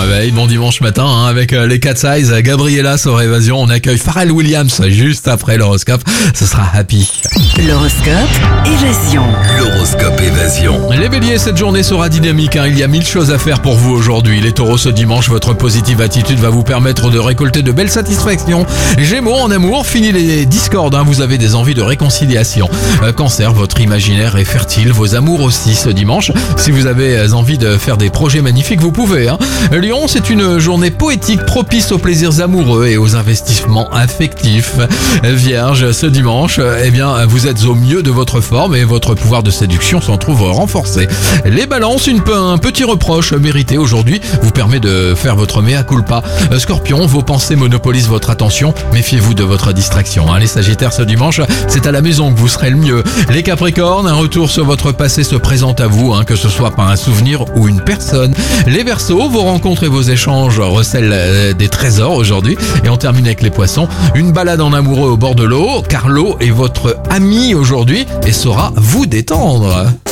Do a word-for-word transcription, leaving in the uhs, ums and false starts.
réveil, bon dimanche matin hein, avec euh, les quatre Size, Gabriella sur Évasion. On accueille Pharrell Williams juste après l'horoscope. Ce sera Happy. L'horoscope Évasion. L'horoscope Évasion. Les béliers, cette journée sera dynamique. Hein. Il y a mille choses à faire pour vous aujourd'hui. Les taureaux, ce dimanche, votre positive attitude va vous permettre de récolter de belles satisfactions. Gémeaux, en amour, fini les discordes. Hein. Vous avez des envies de réconciliation. Euh, cancer, votre imaginaire est fertile. Vos amours aussi ce dimanche. Si vous avez envie de faire des projets magnifiques, vous pouvez. Hein. Lion, c'est une journée poétique propice aux plaisirs amoureux et aux investissements affectifs. Vierge, ce dimanche, eh bien, vous êtes au mieux de votre forme et votre pouvoir de séduction s'en trouve renforcé. Les balances, une, un petit reproche mérité aujourd'hui vous permet de faire votre mea culpa. Scorpion, vos pensées monopolisent votre attention. Méfiez-vous de votre distraction. Hein. Les sagittaires, ce dimanche, c'est à la maison que vous serez le mieux. Les capricornes, un retour sur votre passé se présente à vous, hein, que ce soit par un souvenir ou une personne. Les verseaux, vos rencontres et vos échanges recèlent euh, des trésors aujourd'hui. Et on termine avec les poissons. Une balade en amoureux au bord de l'eau, car l'eau est votre ami aujourd'hui et saura vous détendre.